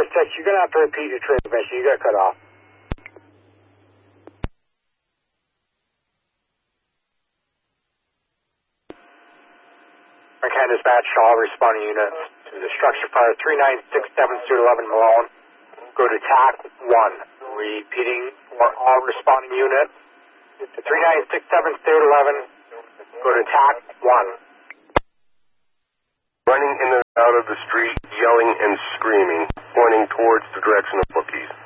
Vortex, you're going to have to repeat your transmission. You got cut off. Can dispatch all responding units to the structure fire 3967-11 Malone. Go to TAC 1. Repeating for all responding units to 3967-11. Go to TAC 1. Running in and out of the street, yelling and screaming, pointing towards the direction of Bookies.